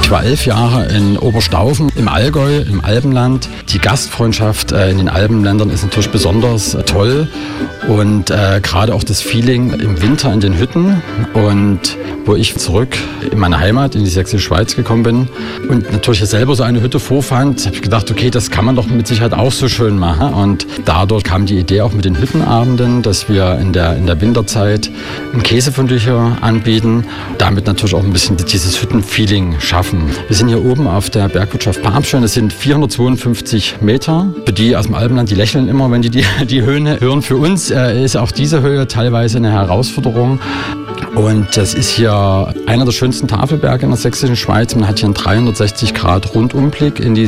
Ich war 11 Jahre in Oberstaufen im Allgäu, im Alpenland. Die Gastfreundschaft in den Alpenländern ist natürlich besonders toll und gerade auch das Feeling im Winter in den Hütten und wo ich zurück in meine Heimat, in die Sächsische Schweiz gekommen bin und natürlich selber so eine Hütte vorfand, habe ich gedacht, okay, das kann man doch mit Sicherheit auch so schön machen und dadurch kam die Idee auch mit den Hüttenabenden, dass wir in der Winterzeit ein Käsefondue hier anbieten, damit natürlich auch ein bisschen dieses Hüttenfeeling schaffen. Wir sind hier oben auf der Bergwirtschaft Papstein, das sind 452 Meter. Für die aus dem Alpenland, die lächeln immer, wenn die Höhen hören. Für uns ist auch diese Höhe teilweise eine Herausforderung. Und das ist hier einer der schönsten Tafelberge in der Sächsischen Schweiz. Man hat hier einen 360 Grad Rundumblick in die